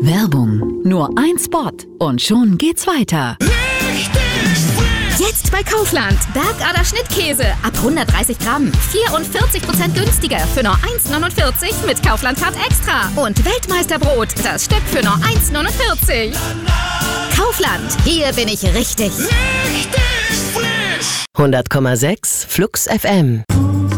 Werbung. Nur ein Spot und schon geht's weiter. Jetzt bei Kaufland. Bergader Schnittkäse. Ab 130 Gramm. 44% günstiger für nur 1,49 mit Kaufland-Card Extra. Und Weltmeisterbrot. Das Stück für nur 1,49. Kaufland. Hier bin ich richtig. 100,6 Flux FM.